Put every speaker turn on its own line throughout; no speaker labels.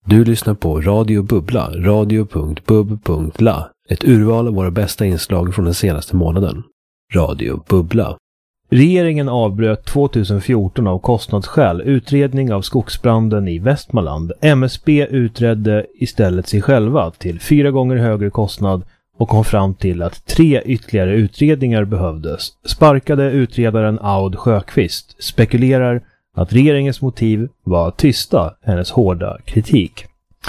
Du lyssnar på Radio Bubbla, radio.bub.la. Ett urval av våra bästa inslag från den senaste månaden. Radio Bubbla. Regeringen avbröt 2014 av kostnadsskäl utredning av skogsbranden i Västmanland. MSB utredde istället sig själva till 4 gånger högre kostnad och kom fram till att 3 ytterligare utredningar behövdes. Sparkade utredaren Aud Sjöqvist spekulerar att regeringens motiv var att tysta hennes hårda kritik.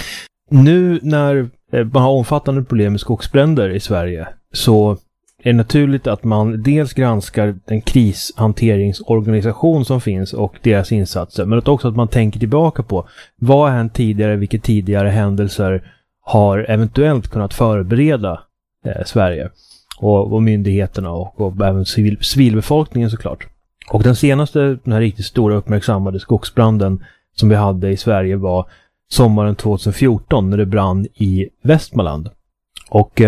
Nu när man har omfattande problem med skogsbränder i Sverige så är det naturligt att man dels granskar den krishanteringsorganisation som finns och deras insatser, men också att man tänker tillbaka på vad har hänt tidigare, vilka tidigare händelser har eventuellt kunnat förbereda Sverige och myndigheterna och även civilbefolkningen såklart. Och den senaste, den här riktigt stora uppmärksammade skogsbranden som vi hade i Sverige var sommaren 2014 när det brann i Västmanland. Och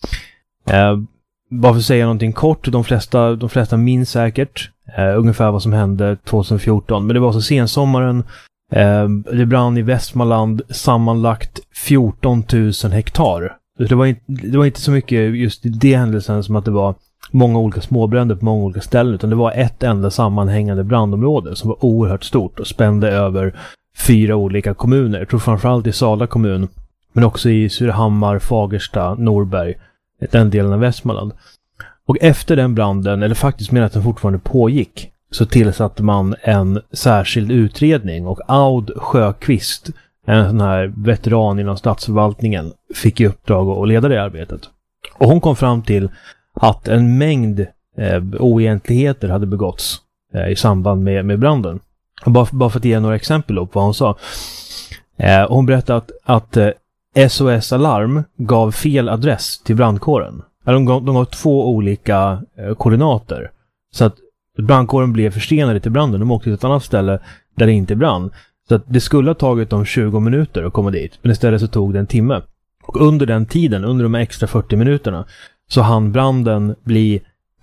bara för att säga någonting kort, de flesta minns säkert ungefär vad som hände 2014. Men det var så sensommaren, det brann i Västmanland sammanlagt 14 000 hektar. Det var inte så mycket just i det händelsen som att det var många olika småbränder på många olika ställen, utan det var ett enda sammanhängande brandområde som var oerhört stort och spände över 4 olika kommuner. Jag tror framförallt i Sala kommun, men också i Surahammar, Fagersta, Norberg, den delen av Västmanland. Och efter den branden, eller faktiskt medan den fortfarande pågick, så tillsatte man en särskild utredning och Aud Sjöqvist, en sån här veteran inom statsförvaltningen, fick i uppdrag att leda det arbetet. Och hon kom fram till att en mängd oegentligheter hade begåtts i samband med branden. Och bara för att ge några exempel på vad hon sa. Hon berättade att SOS Alarm gav fel adress till brandkåren. De gav 2 olika koordinater. Så att brandkåren blev försenade till branden. De åkte till ett annat ställe där det inte brann. Så att det skulle ha tagit dem 20 minuter att komma dit. Men istället så tog det en timme. Och under den tiden, under de extra 40 minuterna, så hann branden bli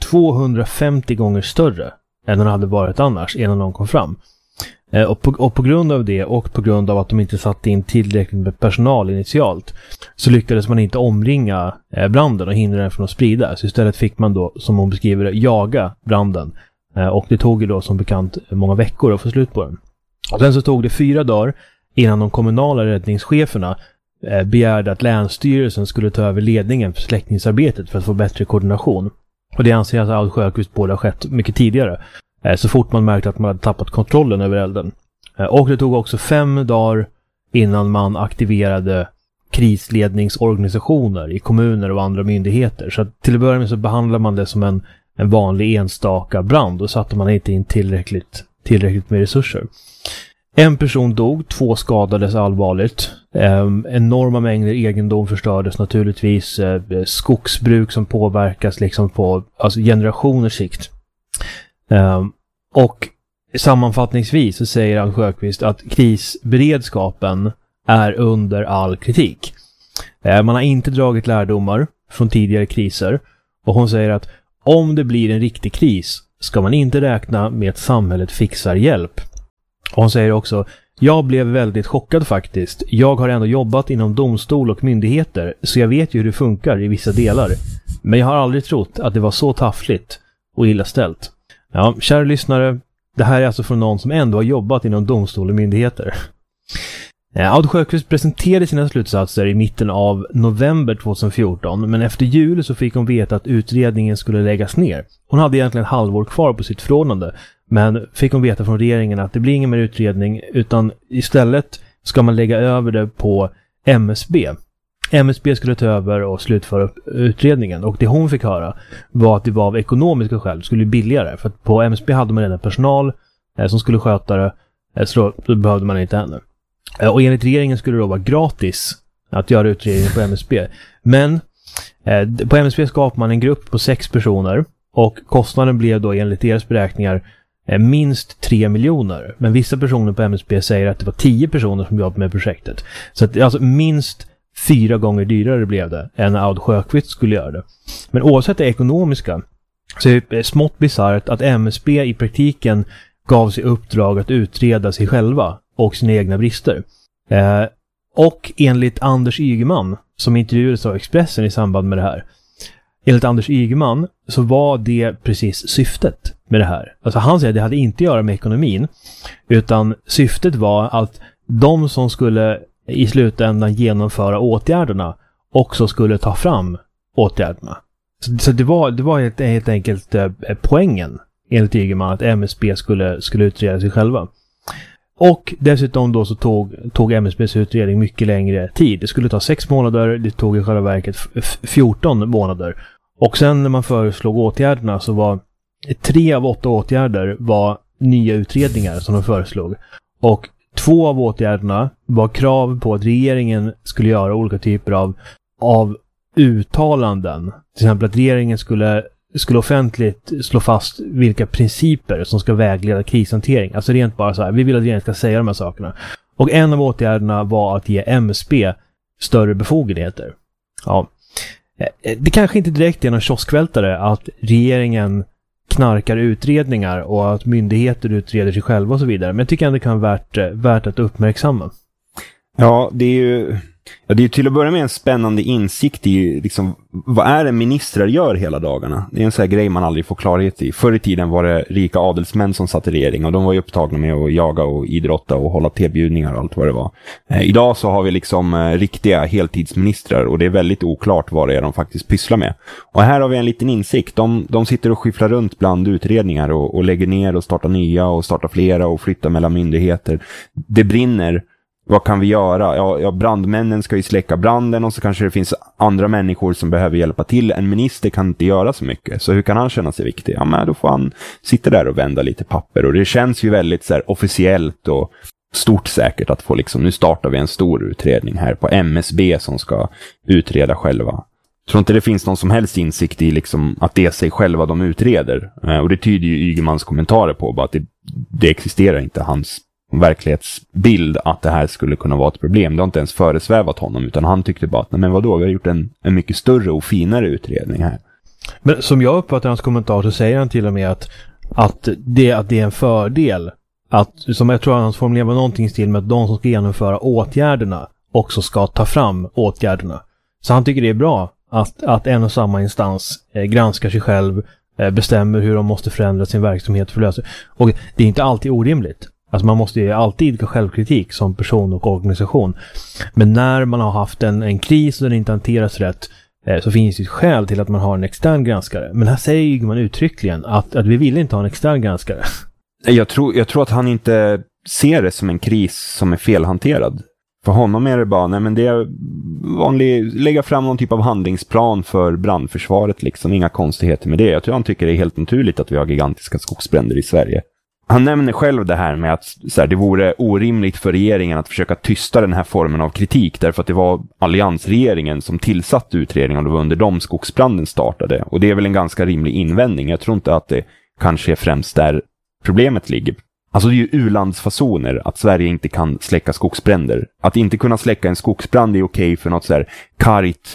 250 gånger större än den hade varit annars innan de kom fram. Och på grund av det och på grund av att de inte satte in tillräckligt med personal initialt så lyckades man inte omringa branden och hindra den från att sprida. Så istället fick man då, som hon beskriver det, jaga branden. Och det tog ju då som bekant många veckor att få slut på den. Och sen så tog det 4 dagar innan de kommunala räddningscheferna begärde att länsstyrelsen skulle ta över ledningen för släckningsarbetet för att få bättre koordination. Och det anser jag att Aud Sjöqvist borde ha skett mycket tidigare, så fort man märkte att man hade tappat kontrollen över elden. Och det tog också 5 dagar innan man aktiverade krisledningsorganisationer i kommuner och andra myndigheter. Så att till att börja med så behandlar man det som en vanlig enstaka brand och satte man inte in tillräckligt med resurser. En person dog, 2 skadades allvarligt. Enorma mängder egendom förstördes naturligtvis. Skogsbruk som påverkas liksom på generationers sikt. Och sammanfattningsvis så säger Aud Sjöqvist att krisberedskapen är under all kritik. Man har inte dragit lärdomar från tidigare kriser. Och hon säger att om det blir en riktig kris ska man inte räkna med att samhället fixar hjälp. Och hon säger också, jag blev väldigt chockad faktiskt. Jag har ändå jobbat inom domstol och myndigheter så jag vet ju hur det funkar i vissa delar. Men jag har aldrig trott att det var så taffligt och illa ställt. Ja, kära lyssnare, det här är alltså från någon som ändå har jobbat inom domstol och myndigheter. Aud Sjöqvist presenterade sina slutsatser i mitten av november 2014, men efter jul så fick hon veta att utredningen skulle läggas ner. Hon hade egentligen ett halvår kvar på sitt förordnande, men fick hon veta från regeringen att det blir ingen mer utredning utan istället ska man lägga över det på MSB. MSB skulle ta över och slutföra utredningen, och det hon fick höra var att det var av ekonomiska skäl, det skulle bli billigare, för att på MSB hade man redan personal som skulle sköta det, så då behövde man inte henne. Och enligt regeringen skulle det då vara gratis att göra utredningen på MSB. Men på MSB skapade man en grupp på 6 personer och kostnaden blev då enligt deras beräkningar minst 3 miljoner. Men vissa personer på MSB säger att det var 10 personer som jobbade med projektet. Så att, alltså minst 4 gånger dyrare blev det än Aud Sjöqvist skulle göra det. Men oavsett det ekonomiska så är det smått bisarrt att MSB i praktiken gav sig uppdrag att utreda sig själva och sina egna brister. Och enligt Anders Ygeman, som intervjuades av Expressen i samband med det här. Enligt Anders Ygeman så var det precis syftet med det här. Alltså han säger att det hade inte att göra med ekonomin. Utan syftet var att de som skulle i slutändan genomföra åtgärderna också skulle ta fram åtgärderna. Så det var helt enkelt poängen enligt Ygeman att MSB skulle utreda sig själva. Och dessutom då så tog MSBs utredning mycket längre tid. Det skulle ta 6 månader, det tog i själva verket 14 månader. Och sen när man föreslog åtgärderna så var 3 av 8 åtgärder var nya utredningar som de föreslog. Och 2 av åtgärderna var krav på att regeringen skulle göra olika typer av uttalanden. Till exempel att regeringen skulle offentligt slå fast vilka principer som ska vägleda krishantering. Alltså rent bara så här, vi vill att regeringen ska säga de här sakerna. Och en av åtgärderna var att ge MSB större befogenheter. Ja. Det kanske inte direkt är någon kioskvältare att regeringen knarkar utredningar och att myndigheter utreder sig själva och så vidare. Men jag tycker ändå det kan vara värt att uppmärksamma.
Ja, det är ju till att börja med en spännande insikt i liksom, vad är det ministrar gör hela dagarna? Det är en sån här grej man aldrig får klarhet i. Förr i tiden var det rika adelsmän som satt i regering och de var ju upptagna med att jaga och idrotta och hålla tebjudningar och allt vad det var. Idag så har vi liksom riktiga heltidsministrar och det är väldigt oklart vad det är de faktiskt pysslar med. Och här har vi en liten insikt. De sitter och skyfflar runt bland utredningar och lägger ner och startar nya och startar flera och flyttar mellan myndigheter. Det brinner. Vad kan vi göra? Ja, brandmännen ska ju släcka branden och så kanske det finns andra människor som behöver hjälpa till. En minister kan inte göra så mycket. Så hur kan han känna sig viktig? Ja, men då får han sitta där och vända lite papper. Och det känns ju väldigt så här officiellt och stort säkert att få liksom, nu startar vi en stor utredning här på MSB som ska utreda själva. Jag tror inte det finns någon som helst insikt i liksom att det är sig själva de utreder. Och det tyder ju Ygemans kommentarer på. Bara att det existerar inte hans verklighetsbild att det här skulle kunna vara ett problem. Det har inte ens föresvävat honom utan han tyckte bara att men vadå, vi har gjort en mycket större och finare utredning här.
Men som jag uppfattar hans kommentar så säger han till och med att det är en fördel att, som jag tror han formulerar någonting till med att de som ska genomföra åtgärderna också ska ta fram åtgärderna. Så han tycker det är bra att en och samma instans granskar sig själv, bestämmer hur de måste förändra sin verksamhet för att lösa. Och det är inte alltid orimligt. Alltså man måste ju alltid ha självkritik som person och organisation. Men när man har haft en kris och den inte hanteras rätt så finns det ett skäl till att man har en extern granskare. Men här säger man uttryckligen att vi vill inte ha en extern granskare.
Jag tror att han inte ser det som en kris som är felhanterad. För honom är det bara, nej men det är lägga fram någon typ av handlingsplan för brandförsvaret liksom, inga konstigheter med det. Jag tror han tycker det är helt naturligt att vi har gigantiska skogsbränder i Sverige. Han nämner själv det här med att så här, det vore orimligt för regeringen att försöka tysta den här formen av kritik därför att det var alliansregeringen som tillsatte utredningen och det var under dem skogsbranden startade. Och det är väl en ganska rimlig invändning. Jag tror inte att det kanske är främst där problemet ligger. Alltså det är ju u-landsfasoner att Sverige inte kan släcka skogsbränder. Att inte kunna släcka en skogsbrand är okej för något så här kargt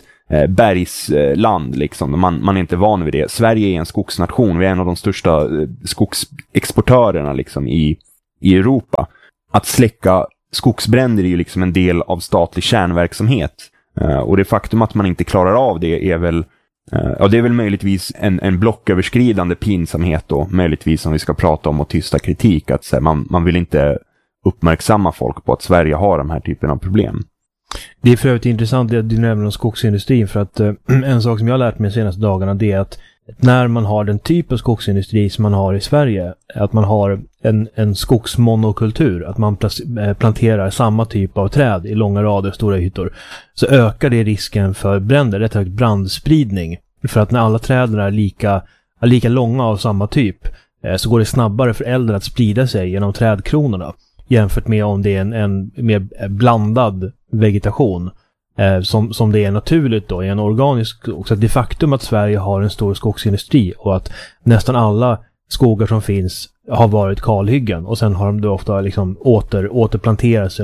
bergsland liksom. Man är inte van vid det. Sverige är en skogsnation. Vi är en av de största skogsexportörerna liksom i Europa. Att släcka skogsbränder är ju liksom en del av statlig kärnverksamhet. Och det faktum att man inte klarar av det är väl det är väl möjligtvis en blocköverskridande pinsamhet då. Möjligtvis om vi ska prata om och tysta kritik. Att så här, man vill inte uppmärksamma folk på att Sverige har de här typen av problem.
Det är för övrigt intressant att du nämner om skogsindustrin för att en sak som jag har lärt mig de senaste dagarna det är att när man har den typ av skogsindustri som man har i Sverige, att man har en skogsmonokultur, att man planterar samma typ av träd i långa rader, stora ytor, så ökar det risken för bränder, rätt högt brandspridning. För att när alla träden är lika långa av samma typ så går det snabbare för elden att sprida sig genom trädkronorna jämfört med om det är en mer blandad vegetation som det är naturligt då i en organisk skog. Så det faktum att Sverige har en stor skogsindustri och att nästan alla skogar som finns har varit kalhyggen och sen har de då ofta liksom återplanterats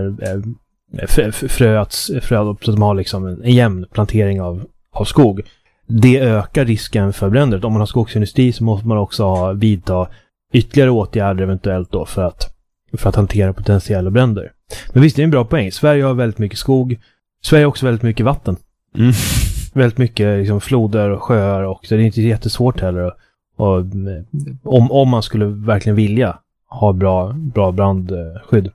eller fröats så att de har liksom en jämn plantering av skog. Det ökar risken för bränder. Om man har skogsindustri så måste man också vidta ytterligare åtgärder eventuellt då för att hantera potentiella bränder. Men visst, det är en bra poäng. Sverige har väldigt mycket skog. Sverige har också väldigt mycket vatten. Väldigt mycket liksom, floder och sjöar. Och så det är inte jättesvårt heller. Och, om man skulle verkligen vilja ha bra brandskydd.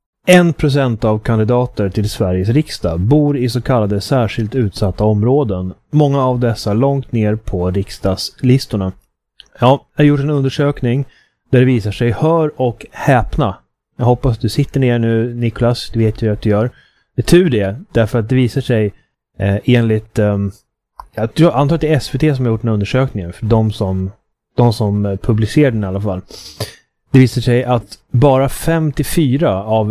1% av kandidater till Sveriges riksdag bor i så kallade särskilt utsatta områden. Många av dessa långt ner på riksdagslistorna. Ja, jag har gjort en undersökning där det visar sig, hör och häpna. Jag hoppas du sitter ner nu, Nicholas, du vet ju att du gör. Det är tur det, därför att det visar sig enligt, jag antar att det är SVT som har gjort den undersökningen, för de som publicerar den i alla fall. Det visar sig att bara 54 av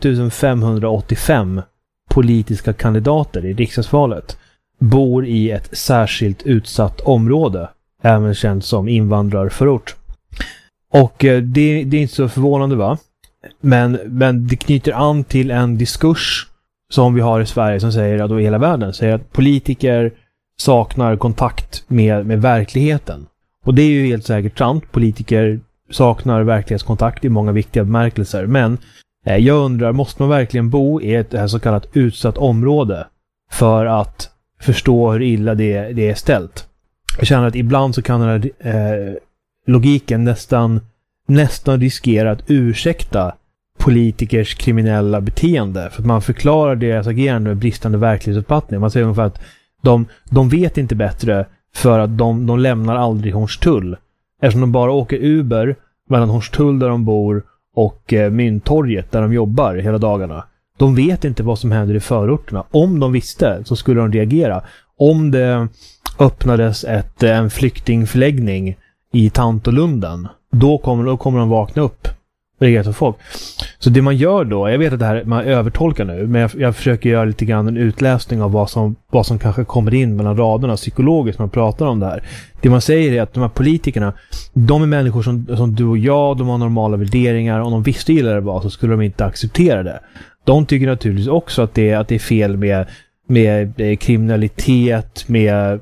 5585 politiska kandidater i riksdagsvalet bor i ett särskilt utsatt område, även känt som invandrarförort. Och det är inte så förvånande, va? Men det knyter an till en diskurs som vi har i Sverige som säger att hela världen säger att politiker saknar kontakt med verkligheten. Och det är ju helt säkert sant. Politiker saknar verklighetskontakt i många viktiga bemärkelser. Men jag undrar, måste man verkligen bo i ett så kallat utsatt område för att förstå hur illa det är ställt? Jag känner att ibland så kan den här logiken nästan riskera att ursäkta politikers kriminella beteende. För att man förklarar deras agerande med bristande verklighetsuppfattning. Man säger ungefär att de vet inte bättre för att de lämnar aldrig Hornstull. Eftersom de bara åker Uber mellan Hornstull där de bor och Mynttorget där de jobbar hela dagarna. De vet inte vad som händer i förorterna. Om de visste så skulle de reagera. Om det öppnades en flyktingförläggning i Tantolunden, då kommer de vakna upp och reagera för folk. Så det man gör då, jag vet att det här man övertolkar nu, men jag försöker göra lite grann en utläsning av vad som kanske kommer in mellan raderna psykologiskt när man pratar om det här. Det man säger är att de här politikerna, de är människor som du och jag, de har normala värderingar. Om de visste illa det var så skulle de inte acceptera det. De tycker naturligtvis också att det är fel med kriminalitet, med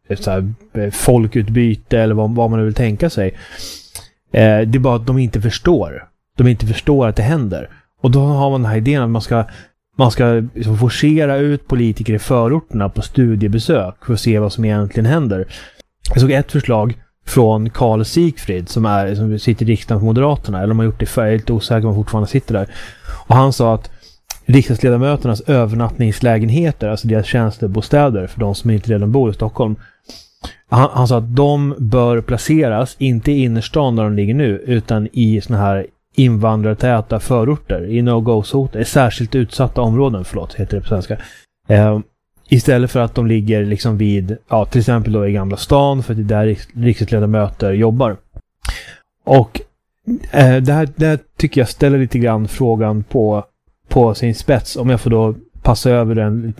folkutbyte eller vad man nu vill tänka sig. Det är bara att de inte förstår. De inte förstår att det händer. Och då har man den här idén att man ska liksom forcera ut politiker i förorterna på studiebesök för att se vad som egentligen händer. Jag såg ett förslag från Karl Sigfrid som sitter i riksdagen för Moderaterna, eller de har gjort det för, jag är lite osäker om han fortfarande sitter där. Och han sa att riksdagsledamöternas övernattningslägenheter, alltså deras tjänstebostäder för de som inte redan bor i Stockholm, han sa att de bör placeras inte i innerstan där de ligger nu, utan i såna här invandrartäta förorter, i no-go-zoner, särskilt utsatta områden, heter det på svenska. Istället för att de ligger liksom vid, till exempel då i Gamla stan, för att det är där riksdagsledamöter jobbar. Och det här tycker jag ställer lite grann frågan på sin spets, om jag får då passa över en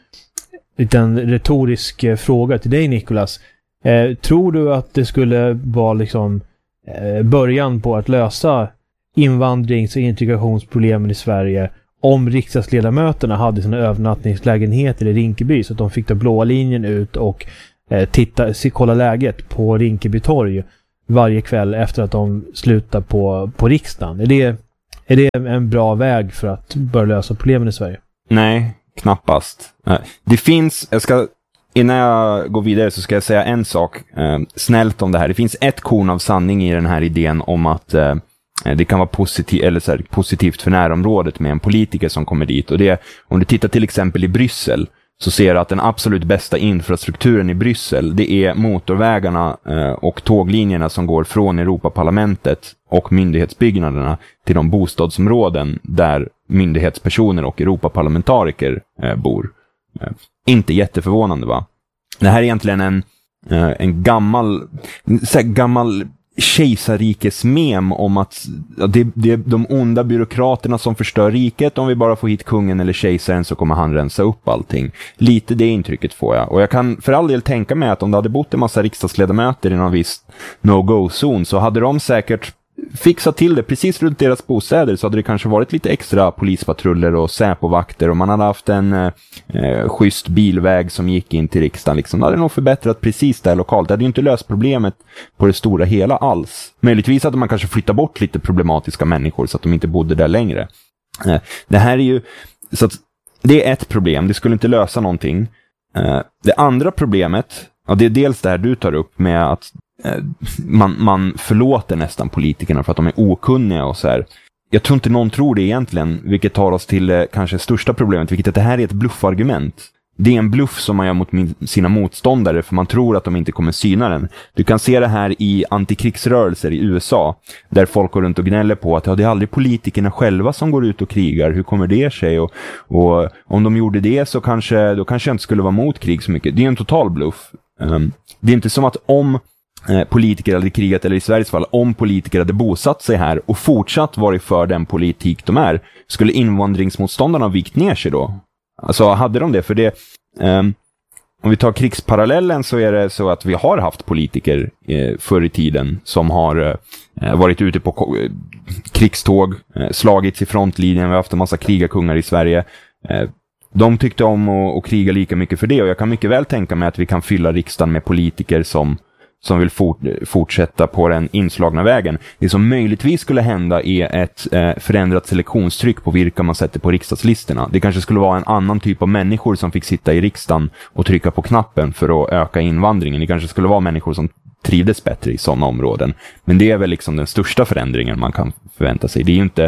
liten retorisk fråga till dig, Nicholas. Tror du att det skulle vara liksom början på att lösa invandrings- och integrationsproblemen i Sverige om riksdagsledamöterna hade sina övernattningslägenheter i Rinkeby, så att de fick ta blåa linjen ut och kolla läget på Rinkeby torg varje kväll efter att de slutar på riksdagen? Är det en bra väg för att börja lösa problemen i Sverige?
Nej, knappast. Det finns, innan jag går vidare så ska jag säga en sak snällt om det här. Det finns ett korn av sanning i den här idén om att det kan vara positivt för närområdet med en politiker som kommer dit. Och det, om du tittar till exempel i Bryssel, så ser du att den absolut bästa infrastrukturen i Bryssel, det är motorvägarna och tåglinjerna som går från Europaparlamentet och myndighetsbyggnaderna till de bostadsområden där myndighetspersoner och Europaparlamentariker bor. Inte jätteförvånande, va? Det här är egentligen en gammal kejsarrikes mem om att det är de onda byråkraterna som förstör riket. Om vi bara får hit kungen eller kejsaren så kommer han rensa upp allting. Lite det intrycket får jag. Och jag kan för all del tänka mig att om det hade bott en massa riksdagsledamöter i någon viss no-go-zon, så hade de säkert fixat till det precis runt deras bostäder, så hade det kanske varit lite extra polispatruller och säpovakter, och man hade haft en schysst bilväg som gick in till riksdagen. Liksom. Det hade nog förbättrat precis där lokalt. Det hade ju inte löst problemet på det stora hela alls. Möjligtvis hade man kanske flyttat bort lite problematiska människor så att de inte bodde där längre. Det här är ju, så att det är ett problem, det skulle inte lösa någonting. Det andra problemet, och det är dels det här du tar upp med att man förlåter nästan politikerna för att de är okunniga och så här. Jag tror inte någon tror det egentligen, vilket tar oss till kanske största problemet, vilket är att det här är ett bluffargument. Det är en bluff som man gör mot sina motståndare för man tror att de inte kommer syna den. Du kan se det här i antikrigsrörelser i USA där folk går runt och gnäller på att det är aldrig politikerna själva som går ut och krigar. Hur kommer det sig? Och om de gjorde det så kanske jag inte skulle vara mot krig så mycket. Det är en total bluff. Det är inte som att om politiker hade krigat, eller i Sveriges fall, om politiker hade bosatt sig här och fortsatt varit för den politik de är, skulle invandringsmotståndarna vikt ner sig då? Alltså hade de det? För det, om vi tar krigsparallellen så är det så att vi har haft politiker förr i tiden som har varit ute på krigståg, slagits i frontlinjen, vi har haft en massa krigarkungar i Sverige. De tyckte om att kriga lika mycket för det, och jag kan mycket väl tänka mig att vi kan fylla riksdagen med politiker som vill fortsätta på den inslagna vägen. Det som möjligtvis skulle hända är ett förändrat selektionstryck på vilka man sätter på riksdagslistorna. Det kanske skulle vara en annan typ av människor som fick sitta i riksdagen och trycka på knappen för att öka invandringen. Det kanske skulle vara människor som trivdes bättre i sådana områden. Men det är väl liksom den största förändringen man kan förvänta sig.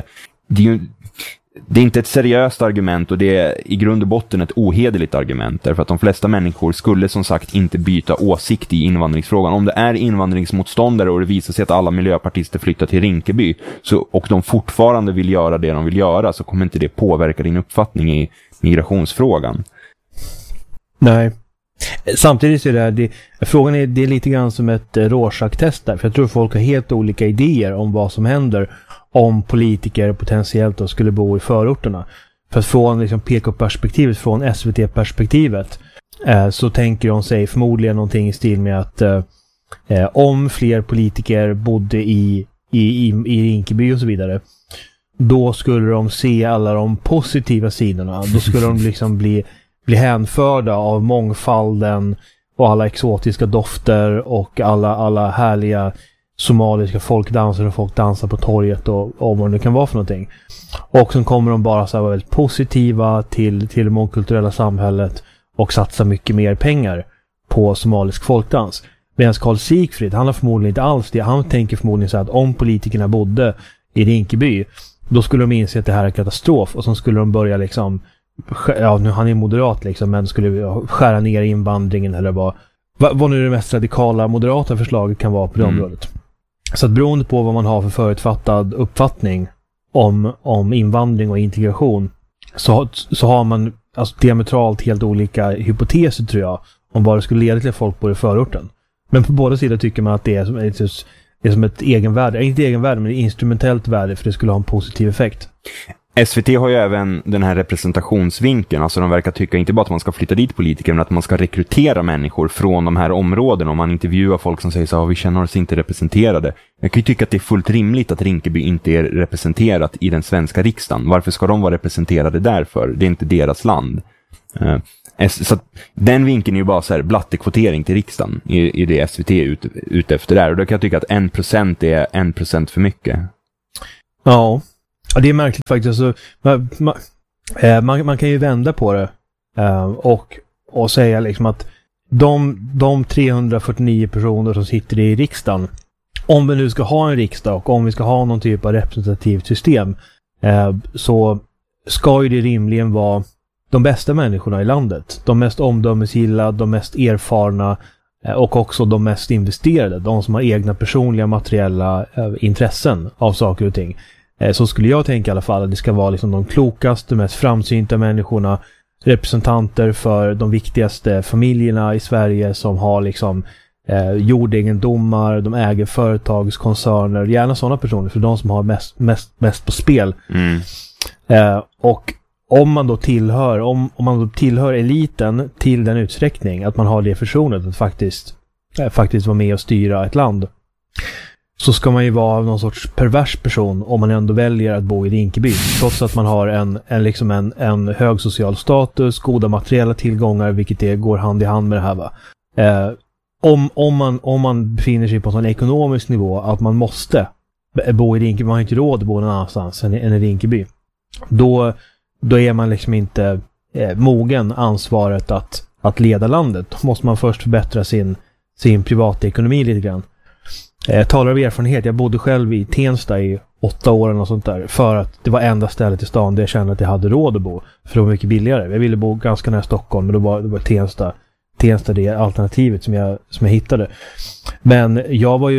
Det är inte ett seriöst argument, och det är i grund och botten ett ohederligt argument, därför att de flesta människor skulle som sagt inte byta åsikt i invandringsfrågan. Om det är invandringsmotståndare och det visar sig att alla miljöpartister flyttar till Rinkeby och de fortfarande vill göra det de vill göra, så kommer inte det påverka din uppfattning i migrationsfrågan.
Nej. Samtidigt så är det är lite grann som ett Rorschach-test där, för jag tror folk har helt olika idéer om vad som händer om politiker potentiellt då skulle bo i förorterna. För att från liksom PK-perspektivet, från SVT-perspektivet, så tänker de sig förmodligen någonting i stil med att om fler politiker bodde i Rinkeby och så vidare, då skulle de se alla de positiva sidorna. Då skulle de liksom bli hänförda av mångfalden och alla exotiska dofter och alla härliga somaliska folkdanser och folk dansar på torget och vad det kan vara för någonting. Och sen kommer de bara så här vara väldigt positiva till det mångkulturella samhället och satsa mycket mer pengar på somalisk folkdans. Medan Karl Sigfrid, han har förmodligen inte alls det. Han tänker förmodligen så här att om politikerna bodde i Rinkeby, då skulle de inse att det här är katastrof, och så skulle de börja liksom, ja, nu han är moderat liksom, men skulle skära ner invandringen eller vad nu det mest radikala moderata förslaget kan vara på det området. Så att beroende på vad man har för förutfattad uppfattning om invandring och integration, så har man alltså diametralt helt olika hypoteser, tror jag, om vad det skulle leda till att folk bor i förorten. Men på båda sidor tycker man att det är som ett egenvärde. Inte egenvärde, men ett instrumentellt värde, för det skulle ha en positiv effekt.
SVT har ju även den här representationsvinkeln, alltså de verkar tycka inte bara att man ska flytta dit politiker, men att man ska rekrytera människor från de här områdena. Om man intervjuar folk som säger så här, vi känner oss inte representerade. Jag kan ju tycka att det är fullt rimligt att Rinkeby inte är representerat i den svenska riksdagen. Varför ska de vara representerade därför? Det är inte deras land. Så den vinkeln är ju bara så här blattekvotering till riksdagen i det SVT ute efter där. Och då kan jag tycka att 1% är 1% för mycket.
Ja. Ja, det är märkligt faktiskt. Alltså, man kan ju vända på det och säga liksom att de 349 personer som sitter i riksdagen, om vi nu ska ha en riksdag och om vi ska ha någon typ av representativt system, så ska ju det rimligen vara de bästa människorna i landet. De mest omdömesgilla, de mest erfarna och också de mest investerade. De som har egna personliga materiella intressen av saker och ting. Så skulle jag tänka i alla fall att det ska vara liksom de klokaste, mest framsynta människorna, representanter för de viktigaste familjerna i Sverige som har liksom jordegendomar, de äger företagskoncerner, gärna sådana personer, för de som har mest på spel. Och om man då tillhör eliten till den utsträckning att man har det förtroendet att faktiskt vara med och styra ett land, så ska man ju vara någon sorts pervers person om man ändå väljer att bo i Rinkeby, trots att man har en hög social status, goda materiella tillgångar, vilket går hand i hand med det här, va. Om man befinner sig på en sån ekonomisk nivå att man måste bo i Rinkeby, man har inte råd att bo någon annanstans än i Rinkeby, då är man liksom inte mogen ansvaret att leda landet. Då måste man först förbättra sin privatekonomi lite grann. Jag talar av erfarenhet. Jag bodde själv i Tensta i 8 år och sånt där. För att det var enda stället i stan där jag kände att jag hade råd att bo. För det var mycket billigare. Jag ville bo ganska nära Stockholm, men då var Tensta det alternativet som jag hittade. Men jag var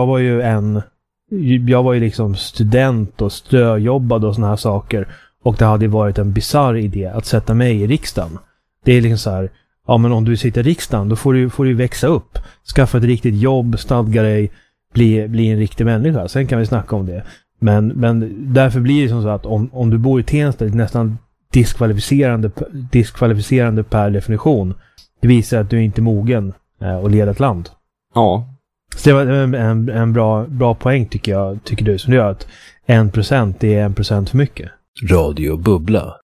ju liksom student och ströjobbad och såna här saker. Och det hade varit en bizarr idé att sätta mig i riksdagen. Det är liksom så här, ja men om du sitter i riksdagen då får du växa upp. Skaffa ett riktigt jobb, stadga dig, bli en riktig människa. Sen kan vi snacka om det. Men därför blir det som så att om du bor i Tensta, det är nästan diskvalificerande per definition. Det visar att du inte är mogen att leda ett land.
Ja.
Så det var en bra poäng tycker du, som gör att 1% är 1% för mycket.
Radio Bubbla.